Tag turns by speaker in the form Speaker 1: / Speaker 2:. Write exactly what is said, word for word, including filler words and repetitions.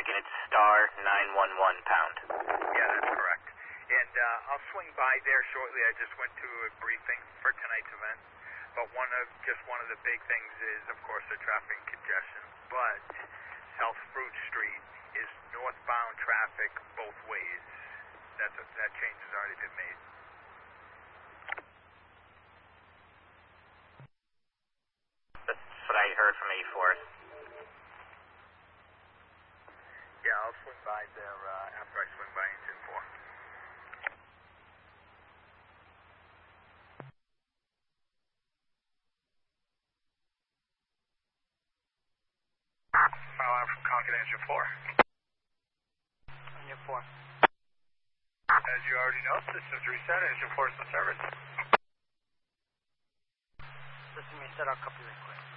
Speaker 1: and it's star nine one one pound.
Speaker 2: Yeah, that's correct. And uh, I'll swing by there shortly. I just went to a briefing for tonight's event. But one of just one of the big things is, of course, the traffic congestion. But South Fruit Street is northbound traffic both ways. That's a, that change has already been made.
Speaker 1: That's what I heard from eighty-fourth.
Speaker 2: Yeah, I'll swing by there uh, after I swing by engine four. File out from Concord engine four.
Speaker 3: Engine four.
Speaker 2: As you already know, systems reset, engine four is in service.
Speaker 3: System reset, I'll copy real quick.